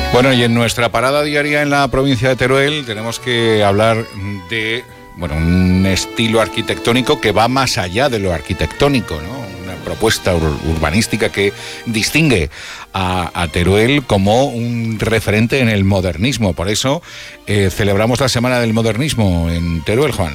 Bueno, y en nuestra parada diaria en la provincia de Teruel tenemos que hablar de un estilo arquitectónico que va más allá de lo arquitectónico, ¿no? Una propuesta urbanística que distingue a Teruel como un referente en el modernismo. Por eso celebramos la Semana del Modernismo en Teruel, Juan.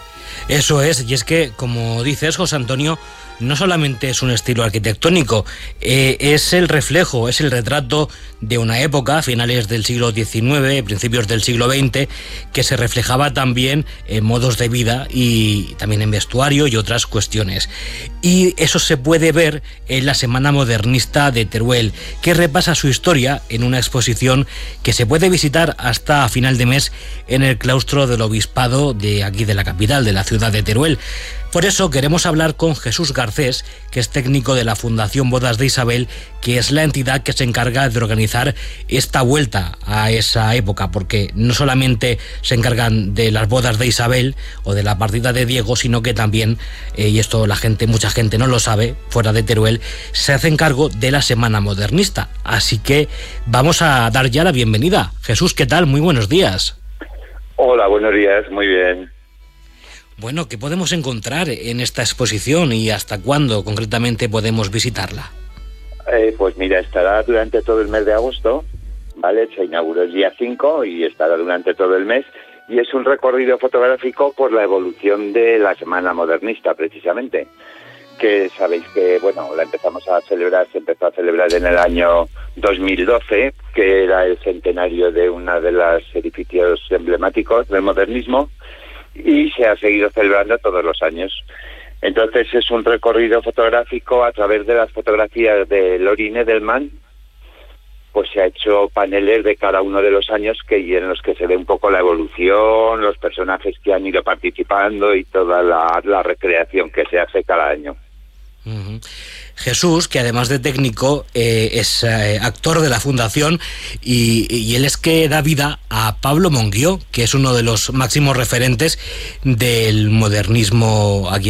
Eso es, y es que, como dices, José Antonio, no solamente es un estilo arquitectónico, es el reflejo, es el retrato de una época, finales del siglo XIX, principios del siglo XX, que se reflejaba también en modos de vida y también en vestuario y otras cuestiones. Y eso se puede ver en la Semana Modernista de Teruel, que repasa su historia en una exposición que se puede visitar hasta final de mes en el claustro del obispado de aquí de la capital, de la ciudad de Teruel. Por eso queremos hablar con Jesús Garcés, que es técnico de la Fundación Bodas de Isabel, que es la entidad que se encarga de organizar esta vuelta a esa época, porque no solamente se encargan de las bodas de Isabel o de la partida de Diego, sino que también, y esto mucha gente no lo sabe, fuera de Teruel, se hacen cargo de la Semana Modernista. Así que vamos a dar ya la bienvenida. Jesús, ¿qué tal? Muy buenos días. Hola, buenos días, muy bien. Bueno, ¿qué podemos encontrar en esta exposición y hasta cuándo concretamente podemos visitarla? Pues mira, estará durante todo el mes de agosto, ¿vale? Se inauguró el día 5 y estará durante todo el mes, y es un recorrido fotográfico por la evolución de la Semana Modernista, precisamente, que sabéis que, la se empezó a celebrar en el año 2012, que era el centenario de uno de los edificios emblemáticos del modernismo, y se ha seguido celebrando todos los años. Entonces es un recorrido fotográfico a través de las fotografías de Lorin Edelman. Pues se ha hecho paneles de cada uno de los años en los que se ve un poco la evolución, los personajes que han ido participando y toda la recreación que se hace cada año. Uh-huh. Jesús, que además de técnico es actor de la Fundación y él es que da vida a Pablo Monguió, que es uno de los máximos referentes del modernismo aquí